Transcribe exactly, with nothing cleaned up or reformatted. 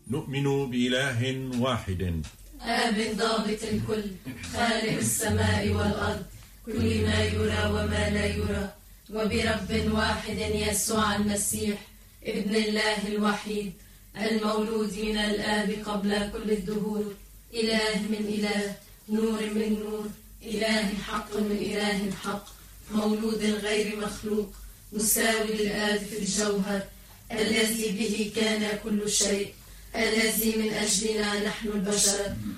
نؤمن بإله واحد آب ضابط الكل، خالق السماء والأرض، كل ما يرى وما لا يرى، وبرب واحد يسوع المسيح ابن الله الوحيد، المولود من الآب قبل كل الدهور، إله من إله، نور من نور، إله حق من إله حق، مولود غير مخلوق، مساوي للآب في الجوهر، الذي به كان كل شيء، الذي من أجلنا نحن البشر